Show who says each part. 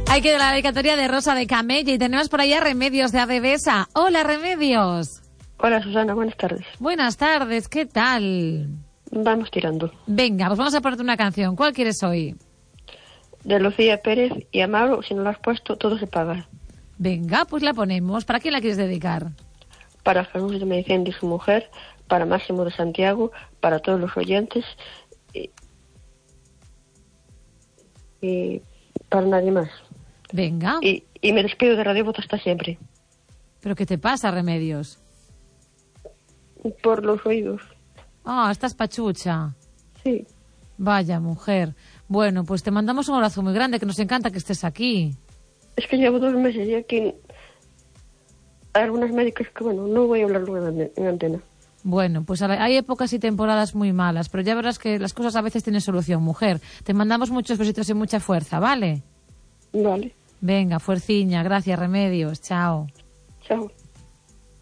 Speaker 1: Hay que la dedicatoria de Rosa de Camella y tenemos por ahí a Remedios de Adevesa. Hola, Remedios.
Speaker 2: Hola, Susana, buenas tardes.
Speaker 1: Buenas tardes, ¿qué tal?
Speaker 2: Vamos tirando.
Speaker 1: Venga, pues vamos a ponerte una canción. ¿Cuál quieres hoy?
Speaker 2: De Lucía Pérez y Amaro, si no la has puesto, todo se paga.
Speaker 1: Venga, pues la ponemos. ¿Para quién la quieres dedicar?
Speaker 2: Para Jesús de Medicén y su mujer, para Máximo de Santiago, para todos los oyentes y para nadie más.
Speaker 1: Venga.
Speaker 2: Y me despido de Radio Voz hasta siempre.
Speaker 1: ¿Pero qué te pasa, Remedios?
Speaker 2: Por los oídos.
Speaker 1: Ah, estás pachucha.
Speaker 2: Sí.
Speaker 1: Vaya, mujer. Bueno, pues te mandamos un abrazo muy grande, que nos encanta que estés aquí.
Speaker 2: Es que llevo 2 meses y aquí hay algunas médicas que, bueno, no voy a hablar luego en antena.
Speaker 1: Bueno, pues hay épocas y temporadas muy malas, pero ya verás que las cosas a veces tienen solución, mujer. Te mandamos muchos besitos y mucha fuerza, ¿vale?
Speaker 2: Vale.
Speaker 1: Venga, fuerciña. Gracias, Remedios. Chao.
Speaker 2: Chao.